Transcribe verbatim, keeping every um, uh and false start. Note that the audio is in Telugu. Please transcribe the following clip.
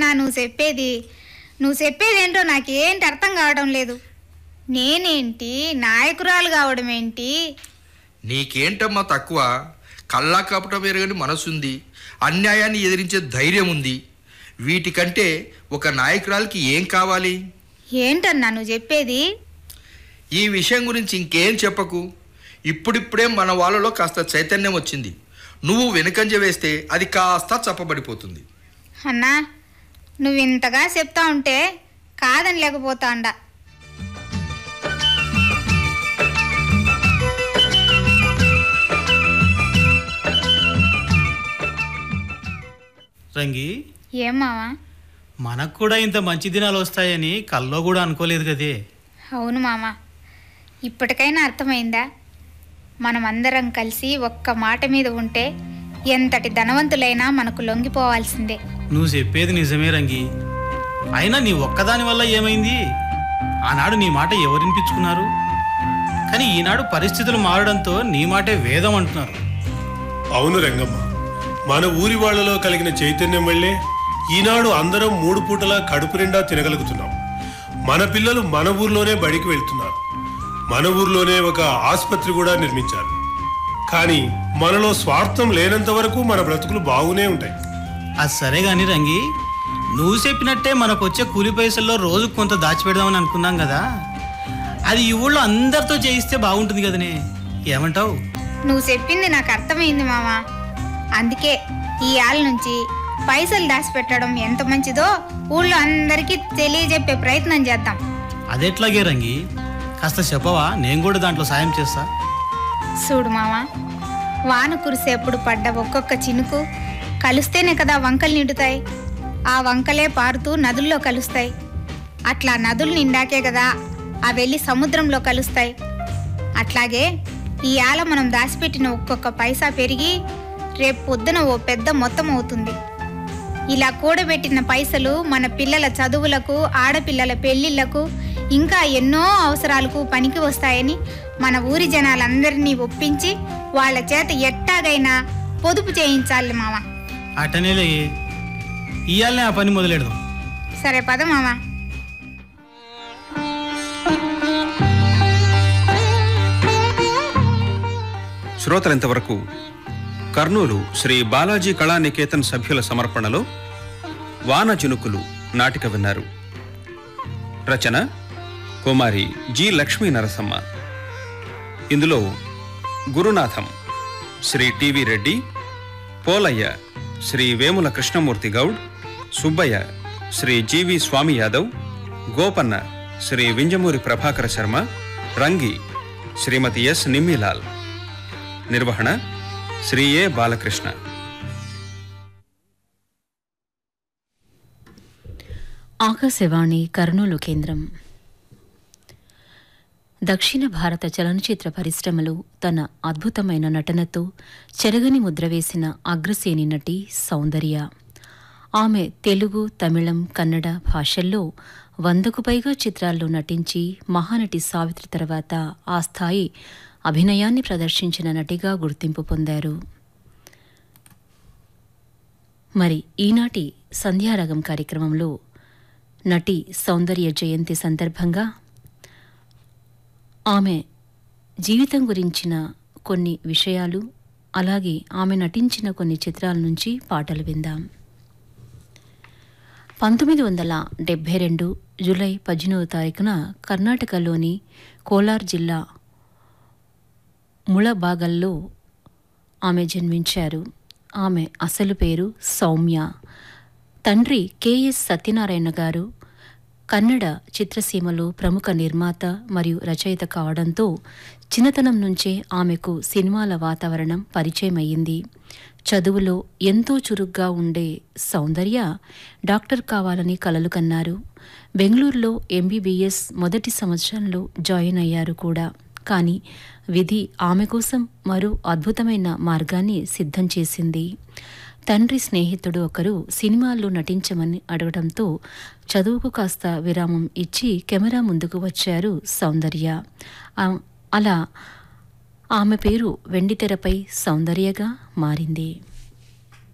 నువ్వు చెప్పేది నువ్వు చెప్పేది ఏంటో నాకేంటి అర్థం కావడం లేదు. నేనేంటి నాయకురాలు కావడం ఏంటి? నీకేంటమ్మా తక్కువ? కల్లా కపటం ఎరగని మనసుంది, అన్యాయాన్ని ఎదిరించే ధైర్యం ఉంది. వీటికంటే ఒక నాయకురాలకి ఏం కావాలి? ఏంటన్నా నువ్వు చెప్పేది? ఈ విషయం గురించి ఇంకేం చెప్పకు. ఇప్పుడిప్పుడే మన వాళ్ళలో కాస్త చైతన్యం వచ్చింది. నువ్వు వెనుకంజ వేస్తే అది కాస్త చప్పబడిపోతుంది. అన్నా నువ్వు ఇంతగా చెప్తా ఉంటే కాదని లేకపోతా అండ. రంగి, ఏం మావా? మనకు కూడా ఇంత మంచి దినాలు వస్తాయని కల్లో కూడా అనుకోలేదు కదే. అవును మామ, ఇప్పటికైనా అర్థమైందా? మనం అందరం కలిసి ఒక్క మాట మీద ఉంటే ఎంతటి ధనవంతులైనా మనకు లొంగిపోవాల్సిందే. నువ్వు చెప్పేది నిజమే రంగి. అయినా నీ ఒక్కదాని వల్ల ఏమైంది? ఆనాడు నీ మాట ఎవరినిపించుకున్నారు? కానీ ఈనాడు పరిస్థితులు మారడంతో నీ మాటే వేదం అంటున్నారు. అవును రంగమ్మ, మన ఊరి వాళ్లలో కలిగిన చైతన్యం వల్లే ఈనాడు అందరం మూడు పూటలా కడుపు నిండా తినగలుగుతున్నాం. మన పిల్లలు మన ఊర్లోనే బడికి వెళ్తున్నారు. మన ఊర్లోనే ఒక ఆసుపత్రి కూడా నిర్మించారు. కానీ మనలో స్వార్థం లేనంత వరకు మన బ్రతుకులు బాగునే ఉంటాయి. అది సరే గాని రంగి, నువ్వు చెప్పినట్టే మనకు వచ్చే కూలి పైసల్లో రోజు కొంత దాచిపెడదామని అనుకున్నాం కదా. అది ఈ ఊళ్ళో అందరితో చేయిస్తే బాగుంటుంది కదనే, ఏమంటావు? నువ్వు చెప్పింది నాకు అర్థమైంది మామ. అందుకే ఈ ఆల నుంచి పైసలు దాచిపెట్టడం ఎంత మంచిదో ఊళ్ళో అందరికీ తెలియజెప్పే ప్రయత్నం చేద్దాం. అదెట్లాగే రంగి, కాస్త చెప్పవా? నేను కూడా దాంట్లో సాయం చేస్తా. చూడు మామ, వాన కురిసేప్పుడు పడ్డ ఒక్కొక్క చినుకు కలుస్తేనే కదా వంకలు నిండుతాయి. ఆ వంకలే పారుతూ నదుల్లో కలుస్తాయి. అట్లా నదులు నిండాకే కదా ఆ వెళ్ళి సముద్రంలో కలుస్తాయి. అట్లాగే ఈ ఆల మనం దాచిపెట్టిన ఒక్కొక్క పైసా పెరిగి రేపు పొద్దున ఓ పెద్ద మొత్తం అవుతుంది. ఇలా కూడబెట్టిన పైసలు మన పిల్లల చదువులకు, ఆడపిల్లల పెళ్లిళ్లకు, ఇంకా ఎన్నో అవసరాలకు పనికి వస్తాయని మన ఊరి జనాలందరినీ ఒప్పించి వాళ్ళ చేత ఎట్టాగైనా పొదుపు చేయించాలి మామ. అటనేలే, ఇయాలనే ఆ పని మొదలెడదాం. సరే పద మామ. శ్రోతలంతవరకు కర్నూలు శ్రీ బాలాజీ కళానికేతన్ సభ్యుల సమర్పణలో వాన చినుకులు నాటిక విన్నారు. రచన కుమారి జి లక్ష్మీ నరసమ్మ. ఇందులో గురునాథం శ్రీ టివి రెడ్డి, పోలయ్య శ్రీ వేముల కృష్ణమూర్తి గౌడ్, సుబ్బయ్య శ్రీ జీవి స్వామి యాదవ్, గోపన్న శ్రీ వింజమూరి ప్రభాకర శర్మ, రంగి శ్రీమతి ఎస్ నిమ్మిలాల్. నిర్వహణ శ్రీ ఏ బాలకృష్ణ. ఆకాశవాణి కర్నూలు కేంద్రం. దక్షిణ భారత చలనచిత్ర పరిశ్రమలో తన అద్భుతమైన నటనతో చెరగని ముద్ర వేసిన అగ్రశ్రేణి నటి సౌందర్య. ఆమె తెలుగు, తమిళం, కన్నడ భాషల్లో వందకు పైగా చిత్రాల్లో నటించి మహానటి సావిత్రి తర్వాత ఆ స్థాయి అభినయాన్ని ప్రదర్శించిన నటిగా గుర్తింపు పొందారు. మరి ఈనాటి సంధ్యారాగం కార్యక్రమంలో నటి సౌందర్య జయంతి సందర్భంగా ఆమె జీవితం గురించిన కొన్ని విషయాలు, అలాగే ఆమె నటించిన కొన్ని చిత్రాల నుంచి పాటలు విందాం. పంతొమ్మిది వందల డెబ్బై రెండు జూలై పద్దెనిమిదవ తారీఖున కర్ణాటకలోని కోలార్ జిల్లా ముళబాగల్లో ఆమె జన్మించారు. ఆమె అసలు పేరు సౌమ్య. తండ్రి కెఎస్ సత్యనారాయణ గారు కన్నడ చిత్రసీమలో ప్రముఖ నిర్మాత మరియు రచయిత కావడంతో చిన్నతనం నుంచే ఆమెకు సినిమాల వాతావరణం పరిచయమయ్యింది. చదువులో ఎంతో చురుగ్గా ఉండే సౌందర్య డాక్టర్ కావాలని కలలు కన్నారు. బెంగళూరులో ఎంబీబీఎస్ మొదటి సంవత్సరంలో జాయిన్ అయ్యారు కూడా. కానీ విధి ఆమె కోసం మరో అద్భుతమైన మార్గాన్ని సిద్ధం చేసింది. తండ్రి స్నేహితుడు ఒకరు సినిమాల్లో నటించమని అడగడంతో చదువుకు కాస్త విరామం ఇచ్చి కెమెరా ముందుకు వచ్చారు సౌందర్య. అలా ఆమె పేరు వెండితెరపై సౌందర్యగా మారింది.